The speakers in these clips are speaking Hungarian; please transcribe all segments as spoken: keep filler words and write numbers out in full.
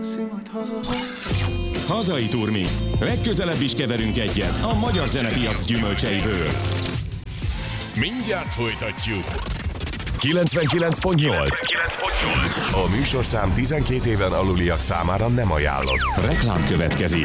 Hazai Turmix. Legközelebb is keverünk egyet a magyar zenepiac gyümölcseiből. Mindjárt folytatjuk. kilencvenkilenc pont nyolc. A műsorszám tizenkét éven aluliak számára nem ajánlott. Reklám következik.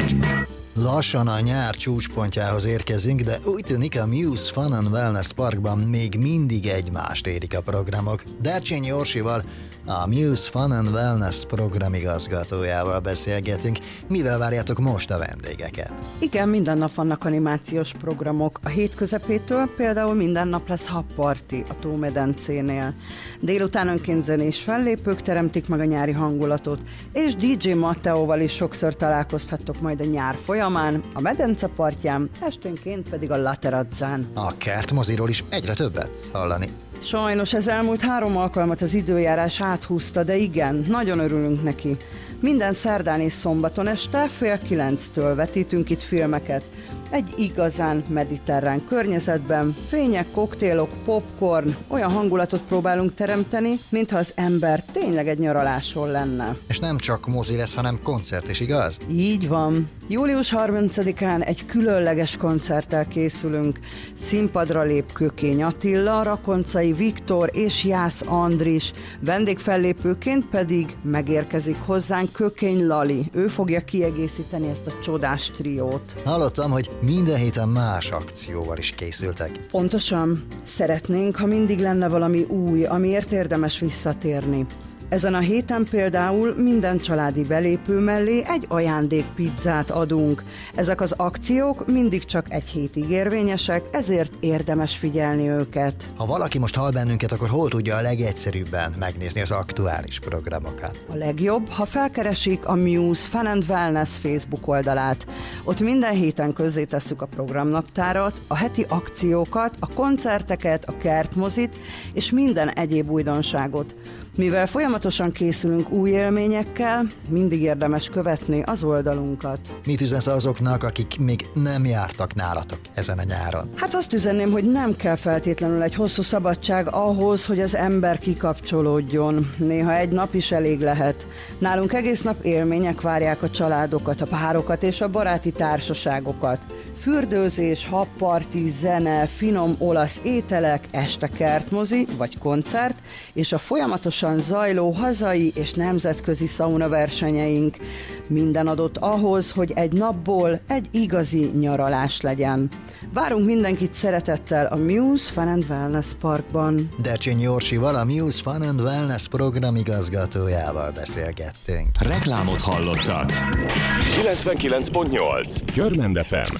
Lassan a nyár csúcspontjához érkezünk, de úgy tűnik, a Muse Fun and Wellness Parkban még mindig egymást érik a programok. Dercsényi Orsival, a Muse Fun and Wellness programigazgatójával beszélgetünk. Mivel várjátok most a vendégeket? Igen, minden nap vannak animációs programok. A hét közepétől például minden nap lesz habparti a Tómedencénél. Délutánonként zenés fellépők teremtik meg a nyári hangulatot, és dé dzsé Matteóval is sokszor találkozhattok majd a nyár folyamán, a medence partján, esténként pedig a Laterazzán. A kertmoziról is egyre többet hallani. Sajnos ez elmúlt három alkalmat az időjárás áthúzta, de igen, nagyon örülünk neki. Minden szerdán és szombaton este fél kilenctől vetítünk itt filmeket. Egy igazán mediterrán környezetben, fények, koktélok, popcorn, olyan hangulatot próbálunk teremteni, mintha az ember tényleg egy nyaraláson lenne. És nem csak mozi lesz, hanem koncert is, igaz? Így van. július harmincadikán egy különleges koncerttel készülünk. Színpadra lép Kökény Attila, Rakoncai Viktor és Jász Andris. Vendégfellépőként pedig megérkezik hozzánk Kökény Lali. Ő fogja kiegészíteni ezt a csodás triót. Hallottam, hogy minden héten más akcióval is készültek. Pontosan. Szeretnénk, ha mindig lenne valami új, amiért érdemes visszatérni. Ezen a héten például minden családi belépő mellé egy ajándékpizzát adunk. Ezek az akciók mindig csak egy hétig érvényesek, ezért érdemes figyelni őket. Ha valaki most hall bennünket, akkor hol tudja a legegyszerűbben megnézni az aktuális programokat? A legjobb, ha felkeresik a Muse Fun and Wellness Facebook oldalát. Ott minden héten közzétesszük a programnaptárat, a heti akciókat, a koncerteket, a kertmozit és minden egyéb újdonságot. Mivel folyamatosan készülünk új élményekkel, mindig érdemes követni az oldalunkat. Mit üzensz azoknak, akik még nem jártak nálatok ezen a nyáron? Hát azt üzenném, hogy nem kell feltétlenül egy hosszú szabadság ahhoz, hogy az ember kikapcsolódjon. Néha egy nap is elég lehet. Nálunk egész nap élmények várják a családokat, a párokat és a baráti társaságokat. Fürdőzés, habparti, zene, finom olasz ételek, este kertmozi vagy koncert, és a folyamatosan zajló hazai és nemzetközi szauna versenyeink. Minden adott ahhoz, hogy egy napból egy igazi nyaralás legyen. Várunk mindenkit szeretettel a Muse Fun and Wellness Parkban. Dercsényi Orsival, a Muse Fun and Wellness programigazgatójával beszélgettünk. Reklámot hallottak. kilencvenkilenc pont nyolc. Körmend ef em.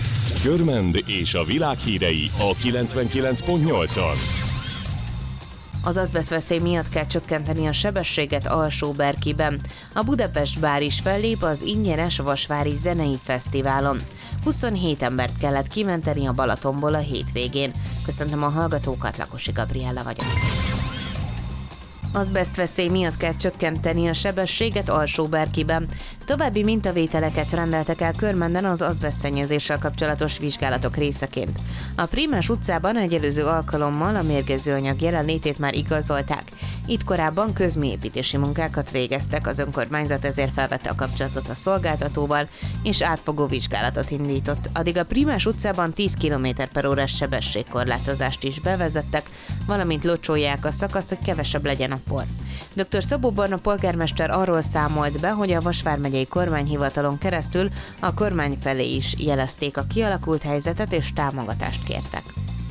Körmend és a világ hírei a kilencvenkilenc pont nyolcon. Az azbesztveszély miatt kell csökkenteni a sebességet Alsóberkiben. A Budapest Bár is fellép az ingyenes Vasvári Zenei Fesztiválon. huszonhét embert kellett kimenteni a Balatonból a hétvégén. Köszöntöm a hallgatókat, Lakosi Gabriella vagyok. Azbesztveszély miatt kell csökkenteni a sebességet Alsóberkiben. További mintavételeket rendeltek el Körmenden az azbesztszennyezéssel kapcsolatos vizsgálatok részeként. A Prímás utcában egy előző alkalommal a mérgező anyag jelenlétét már igazolták. Itt korábban közműépítési munkákat végeztek, az önkormányzat ezért felvette a kapcsolatot a szolgáltatóval, és átfogó vizsgálatot indított. Addig a Prímás utcában tíz kilométer per órás sebességkorlátozást is bevezettek, valamint locsolják a szakaszt, hogy kevesebb legyen a por. dr. Szabó Barna polgármester arról számolt be, hogy a Vas vármegyei kormányhivatalon keresztül a kormány felé is jelezték a kialakult helyzetet és támogatást kértek.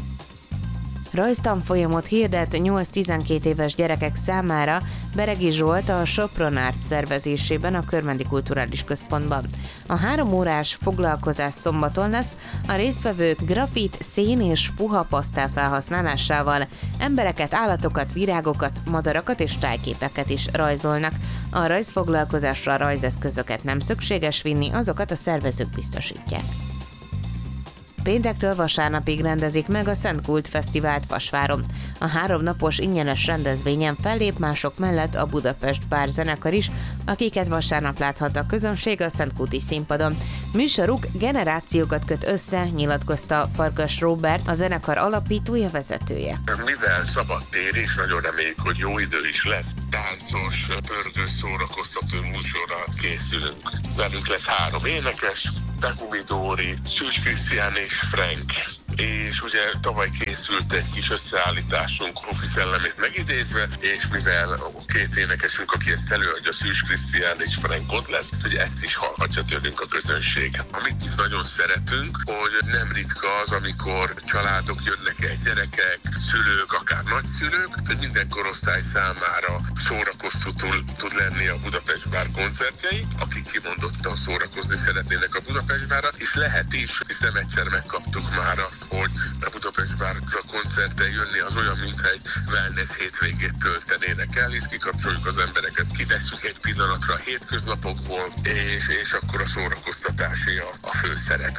Rajztanfolyamot hirdet nyolc-tizenkét éves gyerekek számára Beregi Zsolt a Sopron Art szervezésében a Körmendi Kulturális Központban. A három órás foglalkozás szombaton lesz, a résztvevők grafit, szén és puha pasztel felhasználásával embereket, állatokat, virágokat, madarakat és tájképeket is rajzolnak. A rajzfoglalkozásra rajzeszközöket nem szükséges vinni, azokat a szervezők biztosítják. Péntektől vasárnapig rendezik meg a Szent Kult Fesztivált Vasváron. A háromnapos ingyenes rendezvényen fellép mások mellett a Budapest Bár zenekar is, akiket vasárnap láthat a közönség a Szentkulti színpadon. Műsoruk generációkat köt össze, nyilatkozta Farkas Róbert, a zenekar alapítója, vezetője. Mivel szabadtér és nagyon reméljük, hogy jó idő is lesz, táncos, pörgős, szórakoztató műsorral készülünk. Velünk lesz három énekes, Behumi Dóri, Szűcs Krisztián és Frank. És ugye tavaly készült egy kis összeállításunk Hofi szellemét megidézve, és mivel a két énekesünk, aki ezt előadja, Szűcs Krisztián és Frank ott lesz, hogy ezt is hallhatja tőlünk a közönség. Amit mi nagyon szeretünk, hogy nem ritka az, amikor családok jönnek el, gyerekek, szülők, akár nagyszülők, hogy minden korosztály számára szórakoztató tud lenni a Budapest Bár koncertjei, akik kimondottan szórakozni szeretnének a Budapest Bárra, és lehet is, hiszen egyszer megkaptuk már azt, hogy a Budapest Bárra koncerten jönni az olyan, mintha egy wellness hétvégét töltenének el, és kikapcsoljuk az embereket, kivesszük egy pillanatra a hétköznapokból, és, és akkor a szórakoztatásé a, a főszerep.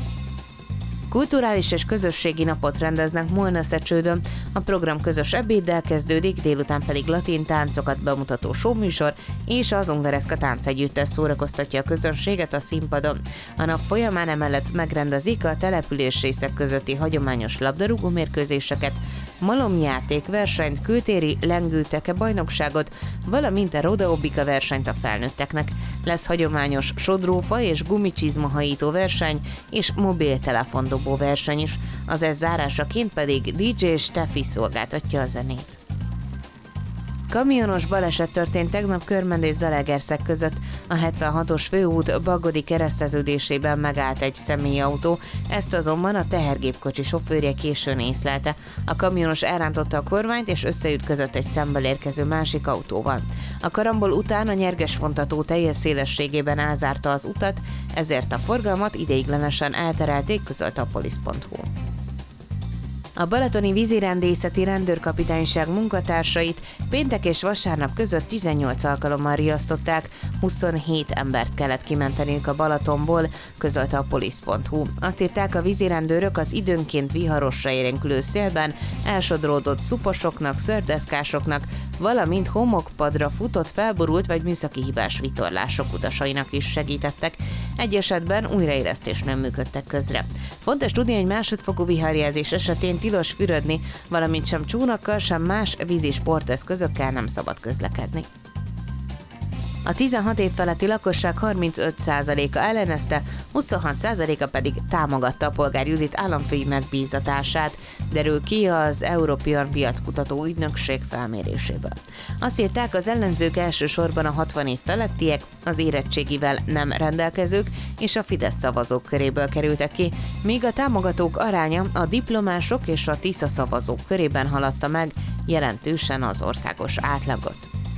Kulturális és közösségi napot rendeznek Molnaszecsődön. A program közös ebéddel kezdődik, délután pedig latin táncokat bemutató showműsor és az Ungareszka táncegyüttes szórakoztatja a közönséget a színpadon. A nap folyamán emellett megrendezik a településrészek közötti hagyományos labdarúgó mérkőzéseket, malomjátékversenyt, kültéri lengőteke bajnokságot, valamint a rodeobika versenyt a felnőtteknek. Lesz hagyományos sodrófa és gumicsizmahajító verseny és mobiltelefondobó verseny is. Az ez zárásaként pedig dé dzsé Steffi szolgáltatja a zenét. Kamionos baleset történt tegnap Körmend és Zalaegerszeg között. A hetvenhatos főút Bagodi kereszteződésében megállt egy személyautó, ezt azonban a tehergépkocsi sofőrje későn észlelte. A kamionos elrántotta a kormányt és összeütközött egy szemből érkező másik autóval. A karambol után a nyerges vontató teljes szélességében elzárta az utat, ezért a forgalmat ideiglenesen elterelték, közölte a polisz pont hu. A balatoni vízirendészeti rendőrkapitányság munkatársait péntek és vasárnap között tizennyolc alkalommal riasztották, huszonhét embert kellett kimenteniük a Balatonból, közölte a polisz pont hu. Azt írták, a vízirendőrök az időnként viharosra élénkülő szélben elsodródott szuposoknak, szördeszkásoknak, valamint homokpadra futott, felborult vagy műszaki hibás vitorlások utasainak is segítettek. Egy esetben újraélesztés nem működtek közre. Fontos tudni, hogy másodfokú viharjelzés esetén tilos fürödni, valamint sem csónakkal, sem más vízi sporteszközökkel nem szabad közlekedni. A tizenhat év feletti lakosság harmincöt százaléka ellenezte, huszonhat százaléka pedig támogatta a Polgár Judit államfői megbízatását, derül ki az European Piackutató Ügynökség felméréséből. Azt írták, az ellenzők elsősorban a hatvan év felettiek, az érettségivel nem rendelkezők és a Fidesz szavazók köréből kerültek ki, míg a támogatók aránya a diplomások és a Tisza szavazók körében haladta meg jelentősen az országos átlagot.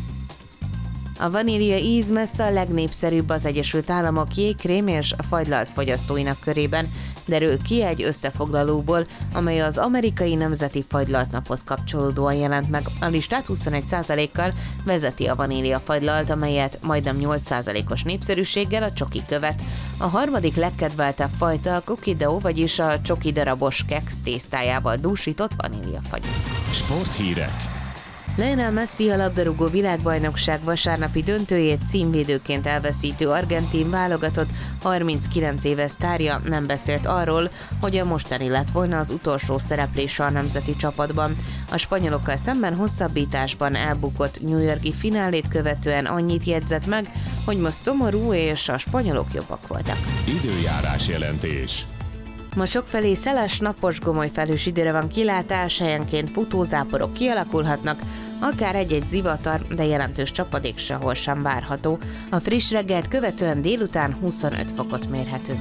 A vanília íz messze a legnépszerűbb az Egyesült Államok jégkrém és fagylalt fogyasztóinak körében, derül ki egy összefoglalóból, amely az amerikai nemzeti fagylaltnaphoz kapcsolódóan jelent meg. A listát huszonegy százalékkal vezeti a vanília fagylalt, amelyet majdnem nyolc százalékos népszerűséggel a csoki követ. A harmadik legkedveltebb fajta a cookie dough, vagyis a csoki darabos keksz tésztájával dúsított vaníliafagy. Sporthírek. Lionel Messi a labdarúgó világbajnokság vasárnapi döntőjét címvédőként elveszítő argentin válogatott harminckilenc éves sztárja nem beszélt arról, hogy a mostani lett volna az utolsó szereplése a nemzeti csapatban. A spanyolokkal szemben hosszabbításban elbukott New York-i finálét követően annyit jegyzett meg, hogy most szomorú és a spanyolok jobbak voltak. Időjárás jelentés. Ma sokfelé szeles, napos, gomoly felhős időre van kilátás, helyenként futózáporok kialakulhatnak, akár egy-egy zivatar, de jelentős csapadék sehol sem várható. A friss reggelt követően délután huszonöt fokot mérhetünk.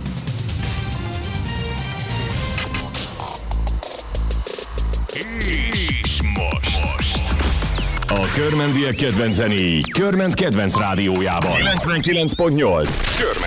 És most. A körmendiek kedvenc zenéi Körment kedvenc rádiójában. kilencvenkilenc pont nyolc. Körment.